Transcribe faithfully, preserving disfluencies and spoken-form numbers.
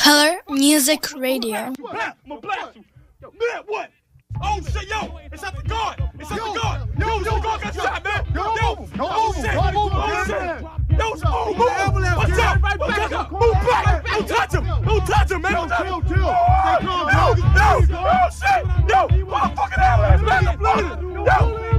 Color Music Radio. Black, I'm gonna blast you. Yo, man, what? Oh shit, yo, it's at the guard. It's at the guard. Yo, yo, guard got shot, man. Yo, yo, oh shit, oh shit. Yo, move, move. What's up? What's up? Move back. Don't touch him. Don't touch him, man. Don't touch him. Chill, chill. Yo, yo, oh shit. Yo, motherfucking ambulance, man. I'm bleeding. Yo.